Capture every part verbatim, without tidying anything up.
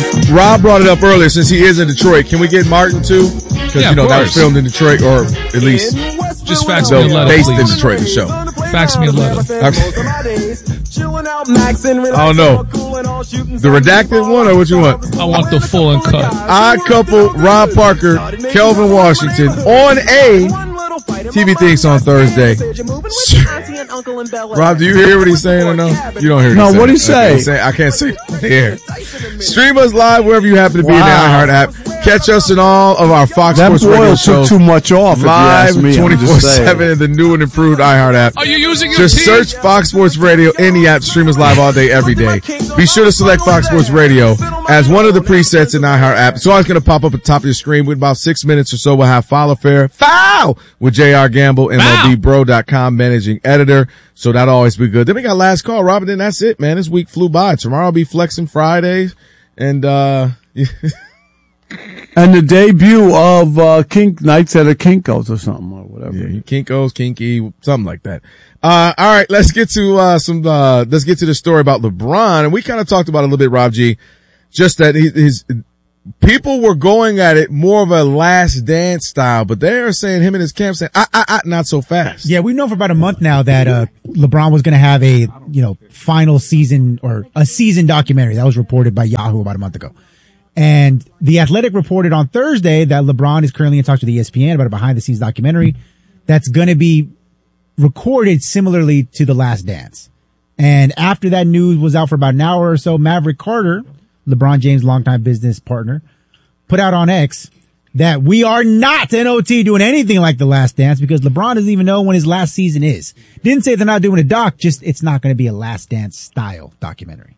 Rob brought it up earlier since he is in Detroit. Can we get Martin too? Because, yeah, you know, that was filmed in Detroit, or at least just fax me a letter, based please. in Detroit, the show. Fax me a letter. I don't know. The redacted one or what you want? I want the full and cut. Odd Couple, Rob Parker, Kelvin Washington on a T V Thinks on Thursday. Rob, do you hear what he's saying or no? You don't hear what no, he's what he saying. say? I can't say here. Stream us live wherever you happen to be wow. in the iHeart app. Catch us in all of our Fox that Sports radio shows. Took too much off. Live twenty-four seven in the new and improved iHeart app. Are you using your Just teeth? search Fox Sports Radio in the app. Stream us live all day, every day. Be sure to select Fox Sports Radio as one of the presets in the iHeart app. It's always going to pop up at the top of your screen. With about six minutes or so, we'll have Foul Affair. Foul! With J R Gamble, M L B Bro dot com managing editor. So that'll always be good. Then we got last call, Robin. Then that's it, man. This week flew by. Tomorrow will be flexing Fridays. And, uh, and the debut of, uh, Kink Nights at a Kinko's or something or whatever. Yeah, Kinko's, Kinky, something like that. Uh, all right. Let's get to, uh, some, uh, let's get to the story about LeBron. And we kind of talked about it a little bit, Rob G. Just that his, his people were going at it more of a Last Dance style, but they are saying him and his camp saying, ah, ah, ah, not so fast. Yeah, we've known for about a month now that, uh, LeBron was going to have a, you know, final season or a season documentary. That was reported by Yahoo about a month ago. And The Athletic reported on Thursday that LeBron is currently in talks with E S P N about a behind the scenes documentary that's going to be recorded similarly to The Last Dance. And after that news was out for about an hour or so, Maverick Carter, LeBron James' longtime business partner, put out on X that we are not N O T doing anything like The Last Dance because LeBron doesn't even know when his last season is. Didn't say they're not doing a doc, just it's not going to be a Last Dance style documentary.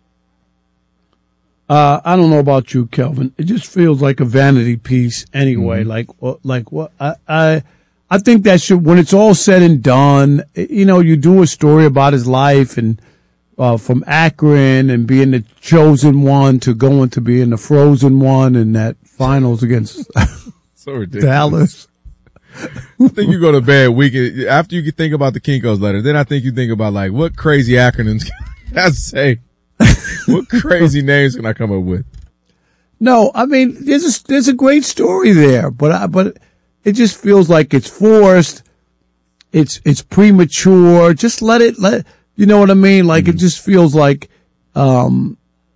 Uh, I don't know about you, Kelvin. It just feels like a vanity piece anyway. Mm-hmm. Like, like what I, I, I think that should, when it's all said and done, you know, you do a story about his life and, uh, from Akron and being the chosen one to going to being the frozen one in that finals against so ridiculous. Dallas. I think you go to bed week after you think about the Kinko's letter. Then I think you think about like what crazy acronyms can I say? What crazy names can I come up with? No, I mean there's a, there's a great story there, but I, but it just feels like it's forced. It's it's premature. Just let it let you know what I mean. Like mm-hmm. It just feels like um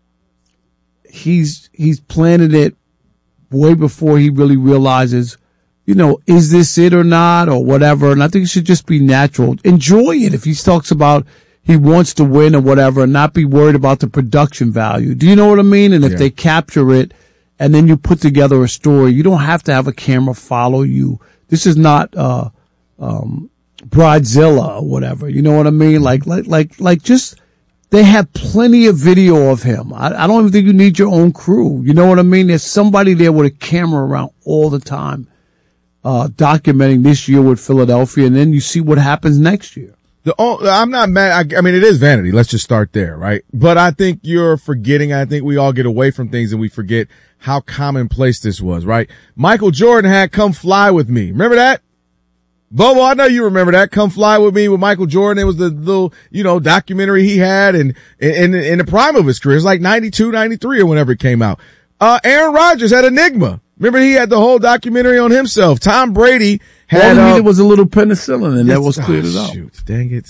he's he's planning it way before he really realizes, you know, is this it or not or whatever. And I think it should just be natural. Enjoy it. If he talks about he wants to win or whatever and not be worried about the production value. Do you know what I mean? And if yeah. they capture it and then you put together a story, you don't have to have a camera follow you. This is not, uh, um, Bridezilla or whatever. You know what I mean? Like, like, like, like just, they have plenty of video of him. I, I don't even think you need your own crew. You know what I mean? There's somebody there with a camera around all the time, uh, documenting this year with Philadelphia. And then you see what happens next year. The oh, I'm not mad. I, I mean, it is vanity. Let's just start there, right? But I think you're forgetting. I think we all get away from things and we forget how commonplace this was, right? Michael Jordan had Come Fly With Me. Remember that? Bobo, I know you remember that. Come Fly With Me with Michael Jordan. It was the little, you know, documentary he had and in, in, in the prime of his career. It was like ninety-two, ninety-three or whenever it came out. Uh, Aaron Rodgers had Enigma. Remember he had the whole documentary on himself. Tom Brady had, all he uh, needed was a little penicillin and that was cleared it oh, up. Shoot, dang it.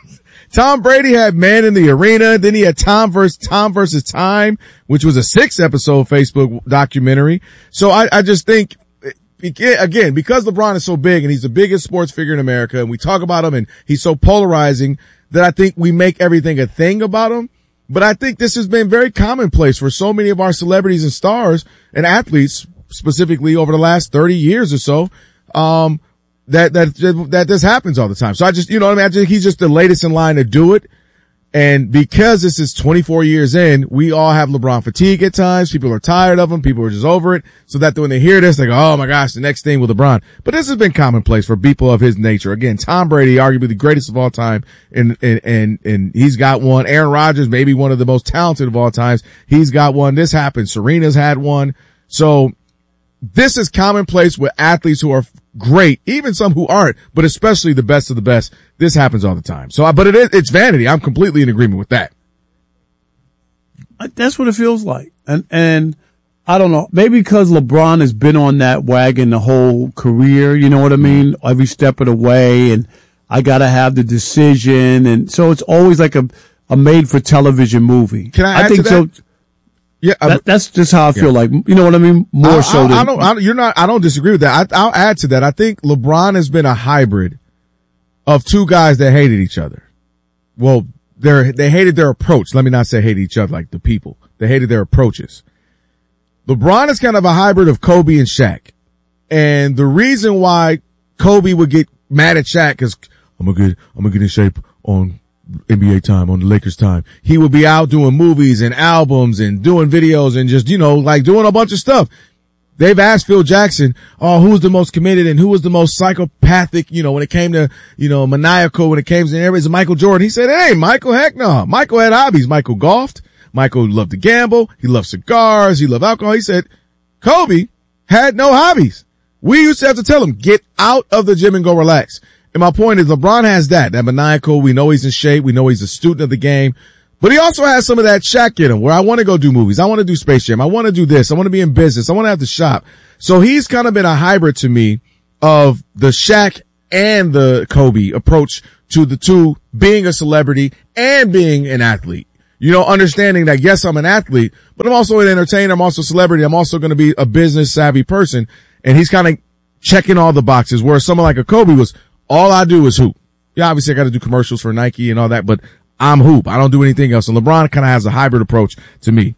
Tom Brady had Man in the Arena. Then he had Tom versus Tom versus Time, which was a six episode Facebook documentary. So I, I just think, again, because LeBron is so big and he's the biggest sports figure in America and we talk about him and he's so polarizing that I think we make everything a thing about him. But I think this has been very commonplace for so many of our celebrities and stars and athletes specifically over the last thirty years or so. Um, that, that, that this happens all the time. So I just, you know what I mean? I think he's just the latest in line to do it. And because this is twenty-four years in, we all have LeBron fatigue at times. People are tired of him. People are just over it. So that when they hear this, they go, oh my gosh, the next thing with LeBron. But this has been commonplace for people of his nature. Again, Tom Brady, arguably the greatest of all time. And, and, and, and he's got one. Aaron Rodgers, maybe one of the most talented of all times. He's got one. This happened. Serena's had one. So this is commonplace with athletes who are great, even some who aren't, but especially the best of the best. This happens all the time. So, but it is, it's vanity. I'm completely in agreement with that. That's what it feels like. And, and I don't know, maybe because LeBron has been on that wagon the whole career, you know what I mean? Every step of the way, and I gotta have the decision. And so it's always like a, a made for television movie. Can I add I think to that? so. Yeah. That, that's just how I feel Yeah. like, you know what I mean? More I, so I, than. I don't, I don't, you're not, I don't disagree with that. I, I'll add to that. I think LeBron has been a hybrid of two guys that hated each other. Well, they're, they hated their approach. Let me not say hated each other like the people. They hated their approaches. LeBron is kind of a hybrid of Kobe and Shaq. And the reason why Kobe would get mad at Shaq is, I'm gonna get, I'm gonna get in shape on N B A time, on the Lakers time. He would be out doing movies and albums and doing videos and just, you know, like doing a bunch of stuff. They've asked Phil Jackson, oh, who was the most committed and who was the most psychopathic, you know, when it came to, you know, maniacal, when it came to everybody's Michael Jordan. He said, hey, Michael, heck no. Michael had hobbies. Michael golfed. Michael loved to gamble. He loved cigars. He loved alcohol. He said, Kobe had no hobbies. We used to have to tell him, get out of the gym and go relax. And my point is LeBron has that, that maniacal. We know he's in shape. We know he's a student of the game. But he also has some of that Shaq in him where I want to go do movies. I want to do Space Jam. I want to do this. I want to be in business. I want to have the shop. So he's kind of been a hybrid to me of the Shaq and the Kobe approach to the two being a celebrity and being an athlete. You know, understanding that, yes, I'm an athlete, but I'm also an entertainer. I'm also a celebrity. I'm also going to be a business savvy person. And he's kind of checking all the boxes, whereas someone like a Kobe was, all I do is hoop. Yeah, obviously I got to do commercials for Nike and all that, but I'm hoop. I don't do anything else. And LeBron kind of has a hybrid approach to me.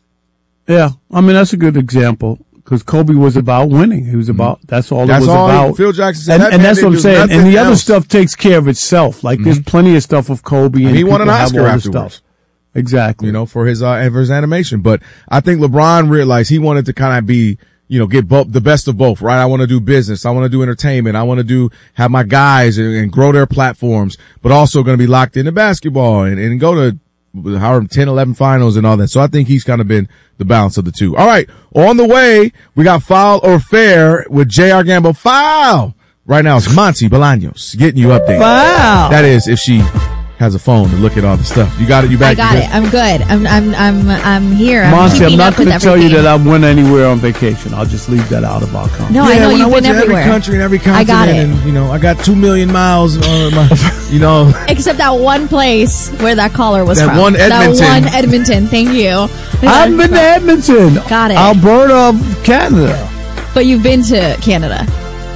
Yeah. I mean, that's a good example because Kobe was about winning. He was about, that's all That's it was all about. Phil Jackson said. And, that and man that's what I'm didn't do saying. And nothing the other else. stuff takes care of itself. Like there's plenty of stuff of Kobe and, And he won an people have Oscar all the afterwards. stuff. Exactly. You know, for his, uh, for his animation. But I think LeBron realized he wanted to kind of be, you know, get both, the best of both, right? I want to do business. I want to do entertainment. I want to do, have my guys and, and grow their platforms, but also going to be locked into basketball and, and go to however ten, eleven finals and all that. So I think he's kind of been the balance of the two. All right. On the way, we got Foul or Fair with J R Gamble. Foul! Right now it's Monty Bolaños getting you updated. Wow. That is if she has a phone to look at all the stuff. You got it? You back? I got You it. I'm good. I'm I'm I'm I'm here. I'm Monty, I'm keeping not up with going to tell you everything. that I went anywhere on vacation. I'll just leave that out of our conversation. No, I know when you've I went been to everywhere. every country and every I continent, got it. and you know, I got two million miles on my, you know. Except that one place where that caller was That from. one Edmonton. That one Edmonton. Thank you. I've been to Edmonton. Got it. Alberta, Canada. But you've been to Canada.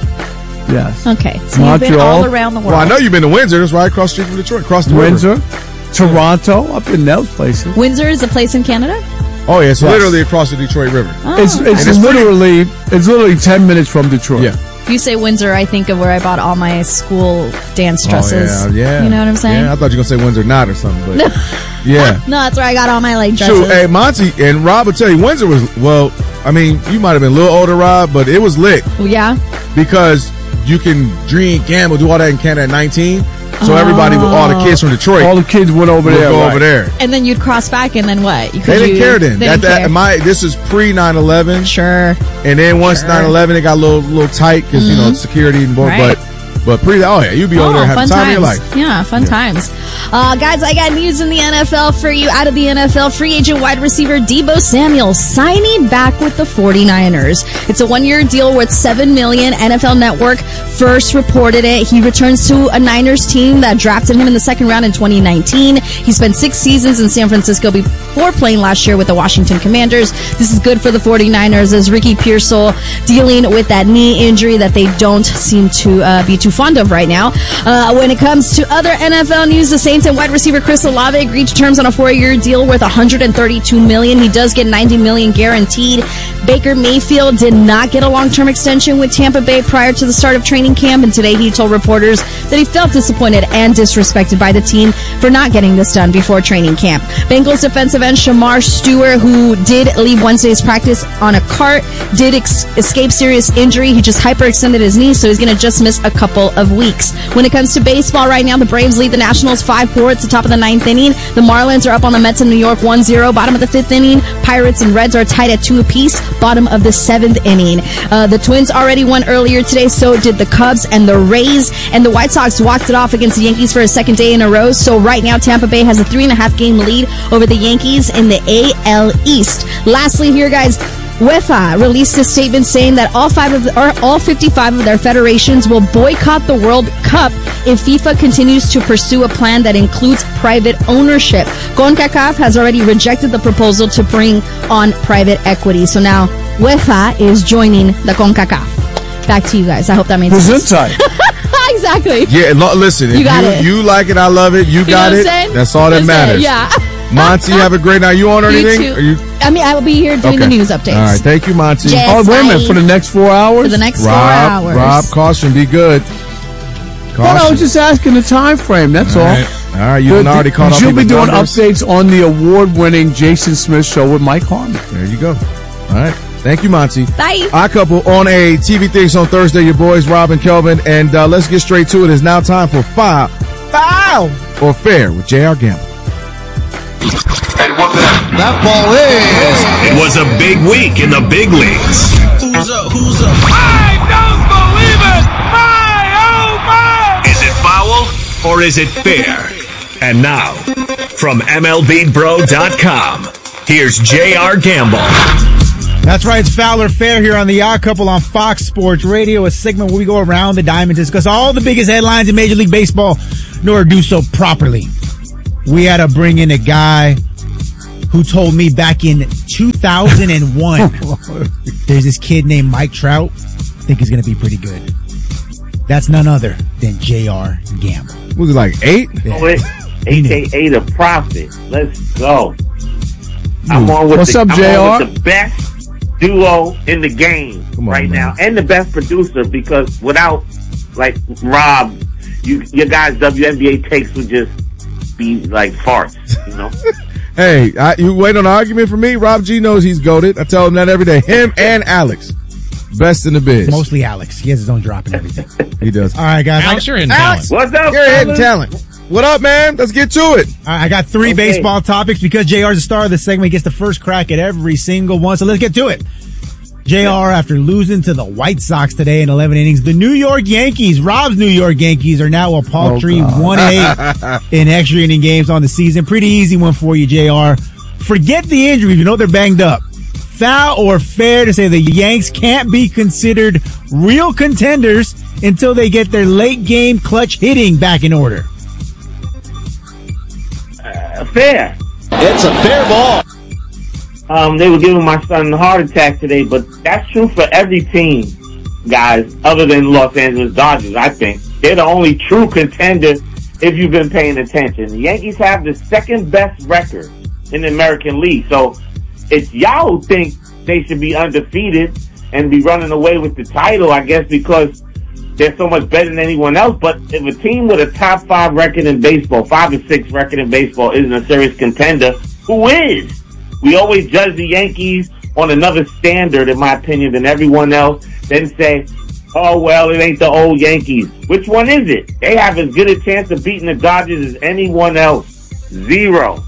Yes. Okay. So you've been Montreal. all around the world. Well, I know you've been to Windsor. That's right across the street from Detroit, across the Windsor, river. Toronto. I've been those places. Windsor is a place in Canada? Oh yeah, so Yes. literally across the Detroit River. Oh. It's it's, it's literally it's literally ten minutes from Detroit. Yeah. If you say Windsor, I think of where I bought all my school dance dresses. Oh, yeah, yeah. You know what I'm saying? Yeah, I thought you were gonna say Windsor not or something, but yeah. No, that's where I got all my like dresses. Shoot, hey Monty and Rob will tell you Windsor was well. I mean, you might have been a little older, Rob, but it was lit Yeah. because you can drink, gamble, do all that in Canada at nineteen. So everybody, all the kids from Detroit, All the kids went over would there. go right. over there. And then you'd cross back, and then what? You, could They didn't you- care then. They That, didn't that, care. my this is pre nine eleven. Sure. And then once Sure. nine eleven, it got a little little tight because you know security and both. Right. But but pre, oh yeah, you'd be over Oh, there having fun time times. of your life. Yeah, fun Yeah. times. Uh, guys, I got news in the N F L for you. Out of the N F L, free agent wide receiver Deebo Samuel signing back with the forty-niners. It's a one-year deal worth seven million dollars. N F L Network first reported it. He returns to a Niners team that drafted him in the second round in twenty nineteen. He spent six seasons in San Francisco before playing last year with the Washington Commanders. This is good for the forty-niners as Ricky Pearsall dealing with that knee injury that they don't seem to uh, be too fond of right now. Uh, when it comes to other N F L news, the Saints and wide receiver Chris Olave agreed to terms on a four-year deal worth one hundred thirty-two million dollars. He does get ninety million dollars guaranteed. Baker Mayfield did not get a long-term extension with Tampa Bay prior to the start of training camp, and today he told reporters that he felt disappointed and disrespected by the team for not getting this done before training camp. Bengals defensive end Shamar Stewart, who did leave Wednesday's practice on a cart, did ex- escape serious injury. He just hyperextended his knee, so he's going to just miss a couple of weeks. When it comes to baseball right now, the Braves lead the Nationals five four. It's the top of the ninth inning. The Marlins are up on the Mets in New York one zero. Bottom of the fifth inning, Pirates and Reds are tied at two apiece. Bottom of the seventh inning. Uh, the Twins already won earlier today, so did the Cubs and the Rays. And the White Sox walked it off against the Yankees for a second day in a row. So right now, Tampa Bay has a three and a half game lead over the Yankees. Yankees in the A L East. Lastly here, guys, UEFA released a statement saying that all five of the, or all fifty-five of their federations will boycott the World Cup if FIFA continues to pursue a plan that includes private ownership. CONCACAF has already rejected the proposal to bring on private equity. So now UEFA is joining the CONCACAF. Back to you guys. I hope that made sense. Gesundheit. Exactly. Yeah, lo- listen. If You got you, it. you like it, I love it. You You know got what I'm it. saying? That's all that That's matters. it, yeah. Monty, have a great night. You on or You anything? too. Are you? I mean, I will be here doing the news updates. All right. Thank you, Monty. Yes, Oh, wait a minute. bye. For the next four hours? For the next Rob, four hours. Rob, caution. Be good. Caution. Well, I was just asking the time frame. That's all. All right. All right. You done already caught up. She'll be with doing numbers. updates on the award-winning Jason Smith show with Mike Harmon. There you go. All right. Thank you, Monty. Bye. Our couple on a T V Things on Thursday. Your boys, Rob and Kelvin. And uh, let's get straight to it. It's now time for Foul, Foul, or Fair with J R Gamble. That ball is. It was a big week in the big leagues. Who's up? Who's up? I don't believe it! My, oh my! Is it foul or is it fair? And now, from M L B Bro dot com, here's J R Gamble. That's right, it's Foul or Fair here on the Odd Couple on Fox Sports Radio, a segment where we go around the diamond, discuss all the biggest headlines in Major League Baseball, nor do so properly. We had to bring in a guy who told me back in two thousand one, there's this kid named Mike Trout, think he's going to be pretty good. That's none other than J R Gamble. Was it like eight? Yeah. A K A the Prophet. Let's go. I'm on with What's the, up, I'm J R? on with the best duo in the game Come on, right man. now, and the best producer, because without like Rob, you your guys' W N B A takes would just be like farts, you know. Hey, I, you wait on an argument for me? Rob G knows he's goated. I tell him that every day. Him and Alex. Best in the biz. Mostly Alex. He has his own drop and everything. He does. All right, guys. I, Alex, you're in Alex! talent. What's up, You're hitting fellas? talent. What up, man? Let's get to it. I I got three Okay. baseball topics because J R's the star of the segment. He gets the first crack at every single one. So let's get to it. J R, after losing to the White Sox today in eleven innings, the New York Yankees, Rob's New York Yankees, are now a paltry Oh, God. one and eight in extra inning games on the season. Pretty easy one for you, J R. Forget the injuries. You know they're banged up. Foul or fair to say the Yanks can't be considered real contenders until they get their late game clutch hitting back in order? Uh, fair. It's a fair ball. Um, they were giving my son a heart attack today, but that's true for every team, guys, other than Los Angeles Dodgers, I think. They're the only true contender if you've been paying attention. The Yankees have the second best record in the American League. So it's y'all who think they should be undefeated and be running away with the title, I guess, because they're so much better than anyone else. But if a team with a top five record in baseball, five or six record in baseball, isn't a serious contender, who is? We always judge the Yankees on another standard, in my opinion, than everyone else. Then say, oh, well, it ain't the old Yankees. Which one is it? They have as good a chance of beating the Dodgers as anyone else. Zero.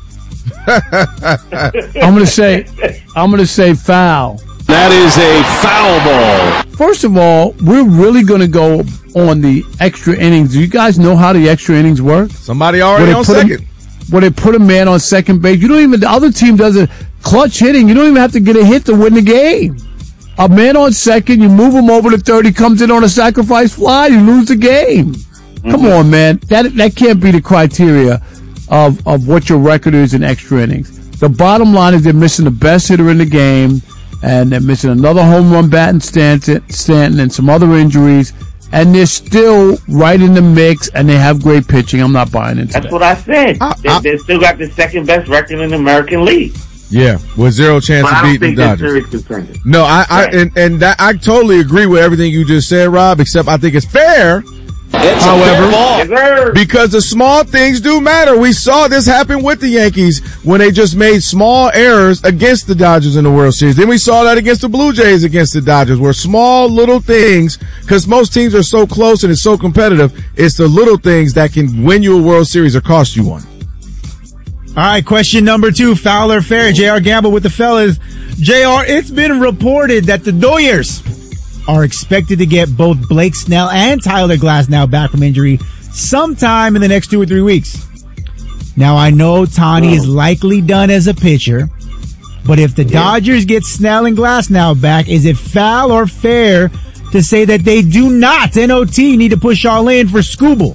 I'm going to say, I'm going to say foul. That is a foul ball. First of all, we're really going to go on the extra innings. Do you guys know how the extra innings work? Somebody already Where they on put 'em- second. Where they put a man on second base. You don't even, the other team does it. Clutch hitting. You don't even have to get a hit to win the game. A man on second, you move him over to third, he comes in on a sacrifice fly, you lose the game. Mm-hmm. Come on, man. That that can't be the criteria of, of what your record is in extra innings. The bottom line is they're missing the best hitter in the game, and they're missing another home run bat in Stanton, Stanton and some other injuries, and they're still right in the mix, and they have great pitching. I'm not buying into That's that. what I said. I- they, I- they still got the second best record in the American League. Yeah, with zero chance But of I don't beating think the they're Dodgers. serious contenders. No, I, I Right. and, and that I totally agree with everything you just said, Rob, except I think it's fair. It's However, a fair ball. Yes, sir. Because the small things do matter. We saw this happen with the Yankees when they just made small errors against the Dodgers in the World Series. Then we saw that against the Blue Jays against the Dodgers, where small little things, because most teams are so close and it's so competitive, it's the little things that can win you a World Series or cost you one. All right, question number two, foul or fair? J R Gamble with the fellas. J R, it's been reported that the Dodgers are expected to get both Blake Snell and Tyler Glasnow back from injury sometime in the next two or three weeks. Now, I know Tani is likely done as a pitcher, but if the Dodgers get Snell and Glasnow back, is it foul or fair to say that they do not, N O T, need to push all in for Skubal?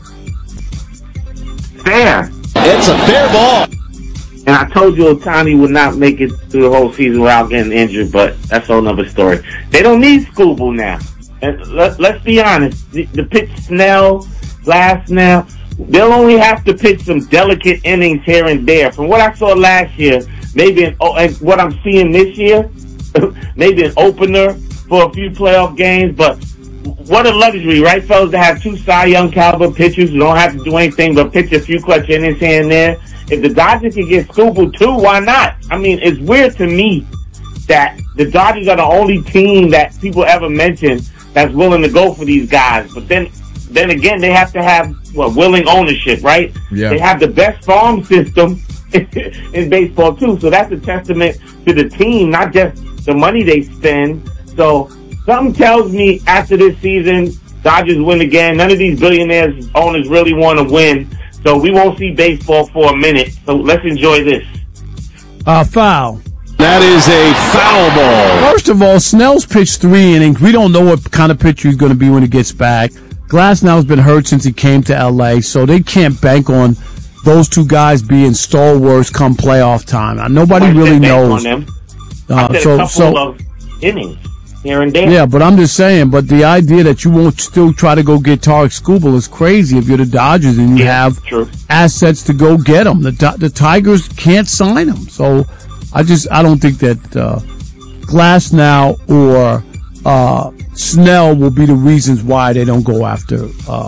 Fair. It's a fair ball. And I told you Otani would not make it through the whole season without getting injured, but that's a whole nother story. They don't need Skubal now. And let, let's be honest. The, the pitch Snell, Glasnow, they'll only have to pitch some delicate innings here and there. From what I saw last year, maybe an, oh, and what I'm seeing this year, maybe an opener for a few playoff games, but what a luxury, right, fellas, to have two Cy Young caliber pitchers who don't have to do anything but pitch a few clutch innings here and there. If the Dodgers can get Skubal too, why not? I mean, it's weird to me that the Dodgers are the only team that people ever mention that's willing to go for these guys. But then, then again, they have to have what, willing ownership, right? Yeah. They have the best farm system in baseball too. So that's a testament to the team, not just the money they spend. So something tells me after this season, Dodgers win again. None of these billionaires owners really want to win. So we won't see baseball for a minute. So let's enjoy this. Uh, foul. That is a foul ball. First of all, Snell's pitched three innings. We don't know what kind of pitcher he's going to be when he gets back. Glasnow's been hurt since he came to L A, so they can't bank on those two guys being stalwarts come playoff time. Now, nobody really knows. On them. Uh, I said so, a couple so, of innings here and there. Yeah, but I'm just saying, but the idea that you won't still try to go get Tarek Skubal is crazy if you're the Dodgers and you Yeah, have true. assets to go get him. The the Tigers can't sign him. So I just, I don't think that uh, Glasnow or uh, Snell will be the reasons why they don't go after uh,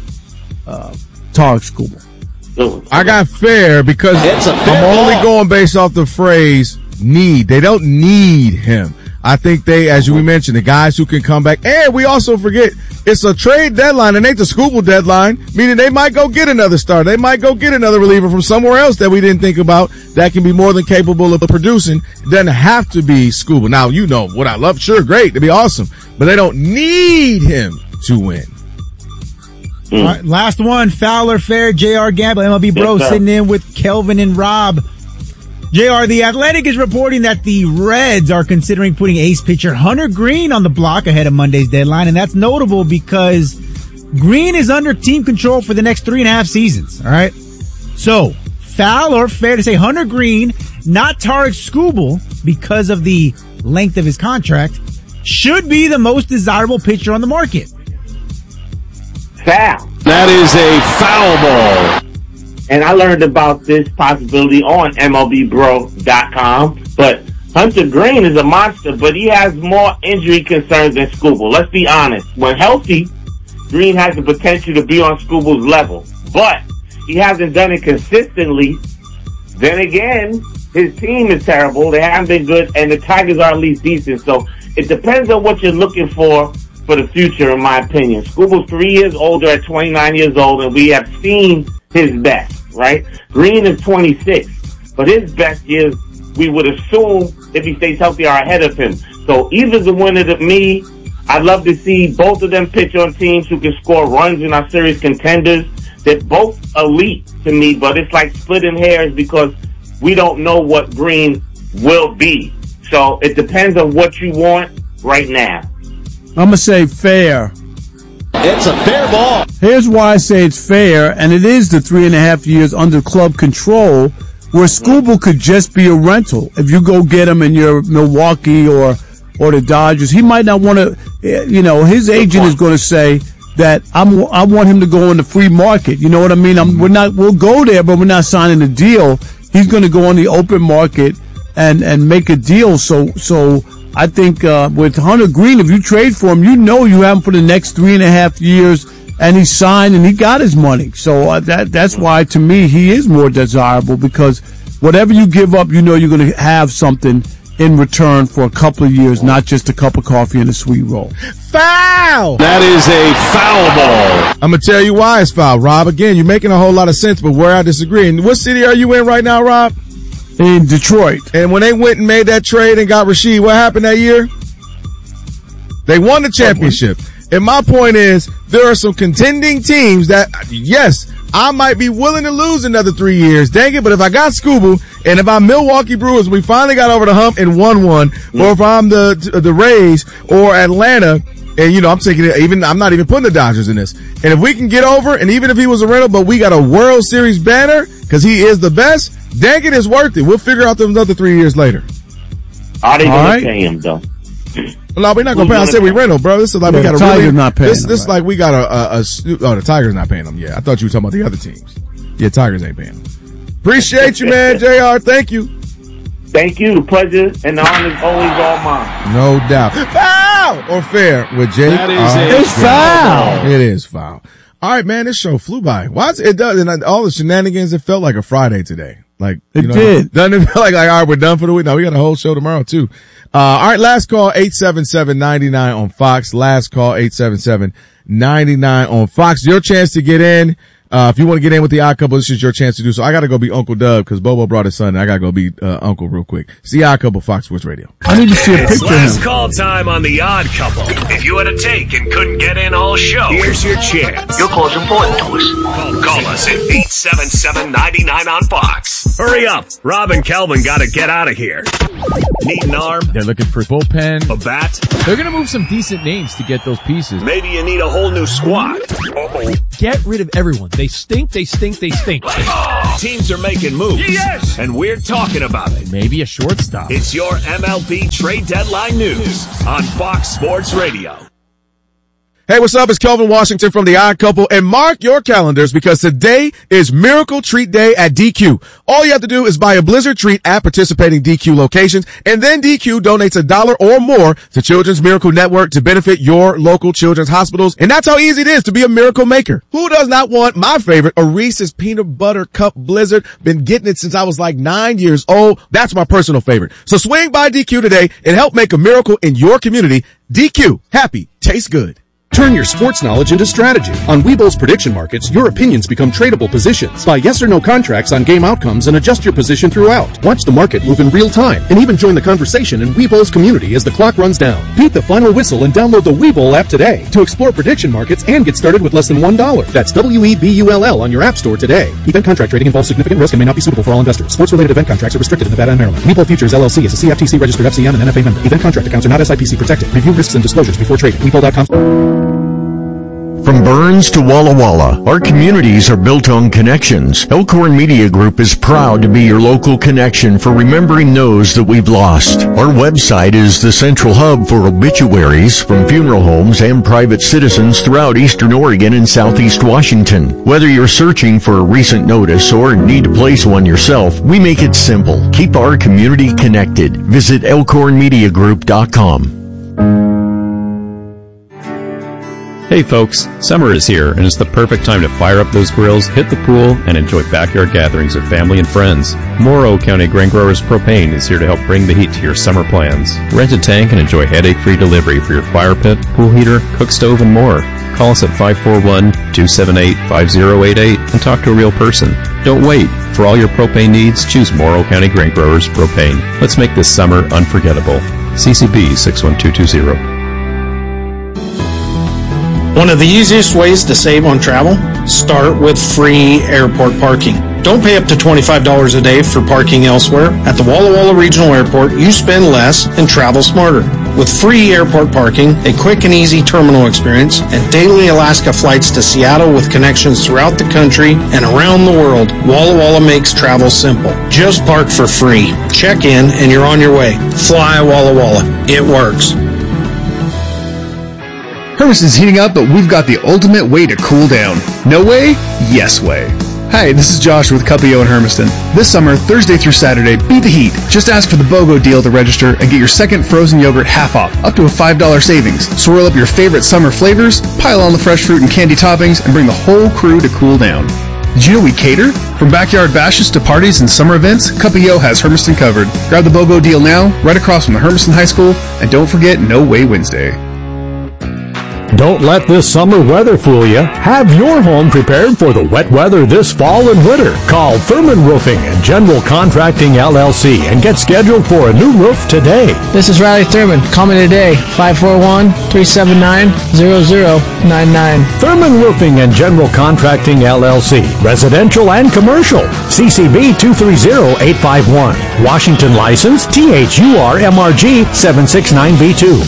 uh, Tarek Skubal. I got fair because It's a fair I'm only ball. going based off the phrase need. They don't need him. I think they, as we mentioned, the guys who can come back. And we also forget it's a trade deadline and ain't the Skubal deadline, meaning they might go get another star. They might go get another reliever from somewhere else that we didn't think about that can be more than capable of producing. It doesn't have to be Skubal. Now, you know what I love. Sure, great. It'd be awesome. But they don't need him to win. All right, last one, foul or fair, J R Gamble, M L B Bro, Yes, sir. sitting in with Kelvin and Rob. J R, The Athletic is reporting that the Reds are considering putting ace pitcher Hunter Green on the block ahead of Monday's deadline, and that's notable because Green is under team control for the next three and a half seasons, all right? So, foul or fair to say Hunter Green, not Tarek Skubal, because of the length of his contract, should be the most desirable pitcher on the market. Foul. That is a foul ball. And I learned about this possibility on M L B Bro dot com. But Hunter Green is a monster, but he has more injury concerns than Skubal. Let's be honest. When healthy, Green has the potential to be on Skubal's level. But he hasn't done it consistently. Then again, his team is terrible. They haven't been good, and the Tigers are at least decent. So it depends on what you're looking for for the future, in my opinion. Skubal's three years older at twenty-nine years old, and we have seen his best, right? Green is twenty-six, but his best years, we would assume, if he stays healthy, are ahead of him. So either's a winner to me. I'd love to see both of them pitch on teams who can score runs and are serious contenders. They're both elite to me, but it's like splitting hairs because we don't know what Green will be. So it depends on what you want right now. I'm going to say fair. It's a fair ball. Here's why I say it's fair, and it is the three and a half years under club control where Skubal could just be a rental. If you go get him in your Milwaukee or or the Dodgers, he might not want to, you know, his agent is going to say that I'm, I want him to go on the free market. You know what I mean? I'm, we're not, we'll go there, but we're not signing a deal. He's going to go on the open market and, and make a deal. So, so I think, uh, with Hunter Green, if you trade for him, you know you have him for the next three and a half years and he signed and he got his money. So uh, that, that's why to me he is more desirable because whatever you give up, you know you're going to have something in return for a couple of years, not just a cup of coffee and a sweet roll. Foul! That is a foul ball. I'm going to tell you why it's foul, Rob. Again, you're making a whole lot of sense, but where I disagree. And what city are you in right now, Rob? In Detroit. And when they went and made that trade and got Rasheed, what happened that year? They won the championship. And my point is, there are some contending teams that, yes, I might be willing to lose another three years. Dang it. But if I got Scuba and if I'm Milwaukee Brewers, we finally got over the hump and won one, mm. or if I'm the, the Rays or Atlanta, and you know, I'm thinking even, I'm not even putting the Dodgers in this. And if we can get over, and even if he was a rental, but we got a World Series banner, cause he is the best, dang it, is worth it. We'll figure out those other three years later. Are they All gonna right? pay him though? No, we're not gonna pay. I said we rental, bro. This is like yeah, we got a Tiger's really, not paying this, them, this right. like we got a, a, a, oh, the Tigers not paying them. Yeah. I thought you were talking about the other teams. Yeah, Tigers ain't paying them. Appreciate you, man, J R. Thank you. Thank you. The pleasure and the honor is always all mine. No doubt. Foul or fair with Jake. That is R. a It's foul. It is foul. All right, man. This show flew by. Why is it does and all the shenanigans? It felt like a Friday today. Like It you know, did. Doesn't it feel like like all right, we're done for the week? No, we got a whole show tomorrow too. Uh, all right, last call eight seven seven nine nine on Fox. Last call eight seven seven nine nine on Fox. Your chance to get in. Uh, if you want to get in with the Odd Couple, this is your chance to do so. I gotta go be Uncle Dub because Bobo brought his son and I gotta go be, uh, Uncle real quick. It's the Odd Couple, Fox Sports Radio. I need to see a It's picture of last him. call time on The Odd Couple. If you had a take and couldn't get in all show, here's your chance. Your call's important to us. Call, call us at eight seven seven nine nine on Fox. Hurry up. Rob and Kelvin gotta get out of here. Need an arm? They're looking for bullpen. A bat? They're going to move some decent names to get those pieces. Maybe you need a whole new squad. Uh-oh. Get rid of everyone. They stink, they stink, they stink. Teams are making moves. Yes! And we're talking about it. Maybe a shortstop. It's your M L B trade deadline news on Fox Sports Radio. Hey, what's up? It's Kelvin Washington from The Odd Couple, and mark your calendars because today is Miracle Treat Day at D Q. All you have to do is buy a Blizzard treat at participating D Q locations, and then D Q donates a dollar or more to Children's Miracle Network to benefit your local children's hospitals. And that's how easy it is to be a miracle maker. Who does not want my favorite, a Reese's Peanut Butter Cup Blizzard? Been getting it since I was like nine years old. That's my personal favorite. So swing by D Q today and help make a miracle in your community. D Q. Happy. Tastes good. Turn your sports knowledge into strategy. On Webull's prediction markets, your opinions become tradable positions. Buy yes or no contracts on game outcomes and adjust your position throughout. Watch the market move in real time and even join the conversation in Webull's community as the clock runs down. Beat the final whistle and download the Webull app today to explore prediction markets and get started with less than one dollar. That's W E B U L L on your app store today. Event contract trading involves significant risk and may not be suitable for all investors. Sports-related event contracts are restricted in Nevada and Maryland. Webull Futures L L C is a C F T C registered F C M and N F A member. Event contract accounts are not S I P C protected. Review risks and disclosures before trading. Webull dot com. From Burns to Walla Walla, our communities are built on connections. Elkhorn Media Group is proud to be your local connection for remembering those that we've lost. Our website is the central hub for obituaries from funeral homes and private citizens throughout Eastern Oregon and Southeast Washington. Whether you're searching for a recent notice or need to place one yourself, we make it simple. Keep our community connected. Visit elkhorn media group dot com. Hey folks, summer is here and it's the perfect time to fire up those grills, hit the pool, and enjoy backyard gatherings with family and friends. Morrow County Grain Growers Propane is here to help bring the heat to your summer plans. Rent a tank and enjoy headache-free delivery for your fire pit, pool heater, cook stove, and more. Call us at five four one, two seven eight, five zero eight eight and talk to a real person. Don't wait. For all your propane needs, choose Morrow County Grain Growers Propane. Let's make this summer unforgettable. C C B six one two two zero. One of the easiest ways to save on travel? Start with free airport parking. Don't pay up to twenty-five dollars a day for parking elsewhere. At the Walla Walla Regional Airport, you spend less and travel smarter. With free airport parking, a quick and easy terminal experience, and daily Alaska flights to Seattle with connections throughout the country and around the world, Walla Walla makes travel simple. Just park for free. Check in and you're on your way. Fly Walla Walla. It works. Hermiston's heating up, but we've got the ultimate way to cool down. No way? Yes way. Hi, this is Josh with Cuppio in Hermiston. This summer, Thursday through Saturday, beat the heat. Just ask for the BOGO deal to register and get your second frozen yogurt half off, up to a five dollar savings. Swirl up your favorite summer flavors, pile on the fresh fruit and candy toppings, and bring the whole crew to cool down. Did you know we cater? From backyard bashes to parties and summer events, Cuppio has Hermiston covered. Grab the BOGO deal now, right across from the Hermiston High School, and don't forget No Way Wednesday. Don't let this summer weather fool you. Have your home prepared for the wet weather this fall and winter. Call Thurman Roofing and General Contracting L L C and get scheduled for a new roof today. This is Riley Thurman. Call me today, five four one, three seven nine, zero zero nine nine. Thurman Roofing and General Contracting L L C. Residential and commercial. C C B two three zero eight five one. Washington license T H U R M R G seven six nine B two.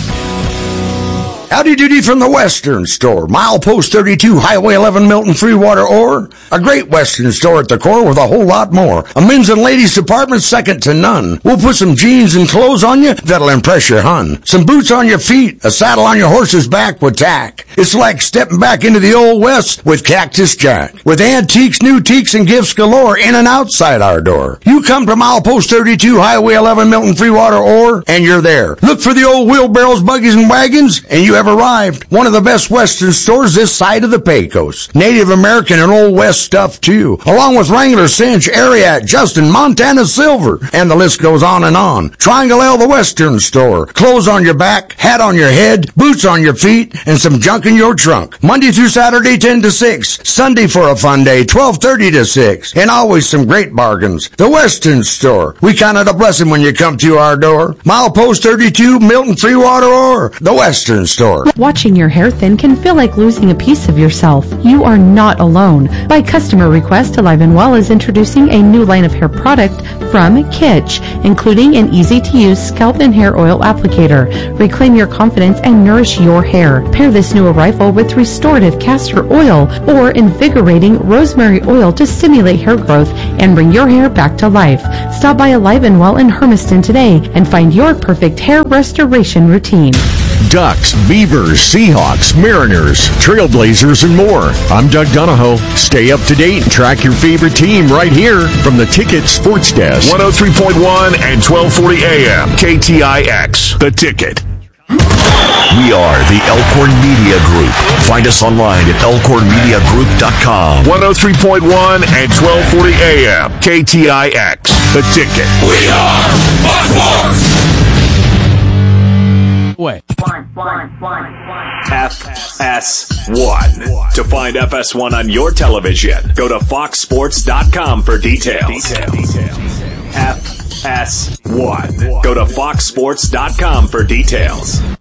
Howdy doody from the Western Store. Milepost thirty-two, Highway eleven, Milton, Freewater, or a great Western store at the core with a whole lot more. A men's and ladies department second to none. We'll put some jeans and clothes on you that'll impress your hun. Some boots on your feet, a saddle on your horse's back with tack. It's like stepping back into the old West with Cactus Jack. With antiques, new teaks, and gifts galore in and outside our door. You come to Milepost thirty-two, Highway eleven, Milton, Freewater, or, and you're there. Look for the old wheelbarrows, buggies, and wagons, and you have arrived. One of the best Western stores this side of the Pecos. Native American and Old West stuff too, along with Wrangler, Cinch, Ariat, Justin, Montana Silver, and the list goes on and on. Triangle L, the Western Store. Clothes on your back, hat on your head, boots on your feet, and some junk in your trunk. Monday through Saturday, ten to six. Sunday for a fun day, twelve thirty to six. And always some great bargains. The Western Store. We count it a blessing when you come to our door. Milepost thirty-two, Milton, Freewater, or the Western Store. Watching your hair thin can feel like losing a piece of yourself. You are not alone. By customer request, Alive and Well is introducing a new line of hair product from Kitsch, including an easy-to-use scalp and hair oil applicator. Reclaim your confidence and nourish your hair. Pair this new arrival with restorative castor oil or invigorating rosemary oil to stimulate hair growth and bring your hair back to life. Stop by Alive and Well in Hermiston today and find your perfect hair restoration routine. Ducks, Beavers, Seahawks, Mariners, Trailblazers, and more. I'm Doug Donahoe. Stay up to date and track your favorite team right here from the Ticket Sports Desk. one oh three point one and twelve forty A M K T I X, The Ticket. We are the Elkhorn Media Group. Find us online at elkhorn media group dot com. one oh three point one and twelve forty A M K T I X, The Ticket. We are Fox Sports. Way. F S one. To find F S one on your television, go to fox sports dot com for details. F S one. Go to fox sports dot com for details.